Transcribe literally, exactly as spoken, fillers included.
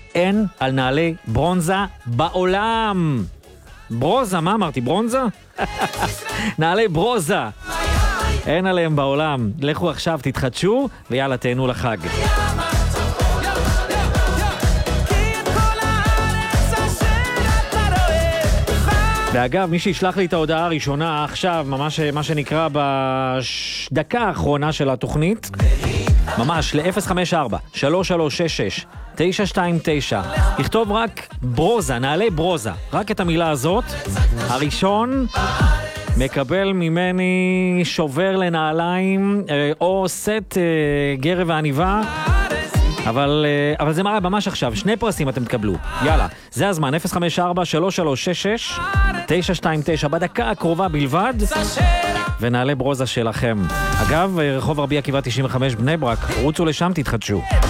אין על נעלי ברונזה בעולם. ברוזה, מה אמרתי? ברונזה? נעלי ברוזה. אין עליהם בעולם. לכו עכשיו, תתחדשו, ויאללה, תהנו לחג. ואגב, מי שישלח לי את ההודעה הראשונה עכשיו, ממש מה שנקרא בדקה האחרונה של התוכנית, ממש ל-אפס חמש ארבע שלוש שלוש שש שש תשע שתיים תשע, יכתוב רק ברוזה, נעלי ברוזה, רק את המילה הזאת, הראשון מקבל ממני שובר לנעליים או סט גרב ועניבה, אבל, אבל זה מראה ממש עכשיו, שני פרסים אתם תקבלו. יאללה, זה הזמן, אפס חמש ארבע שלוש שלוש שש שש תשע שתיים תשע, בדקה הקרובה בלבד, ונעלה ברוזה שלכם. אגב, רחוב רבי עקיבא תשעים וחמש בני ברק, רוצו לשם, תתחדשו.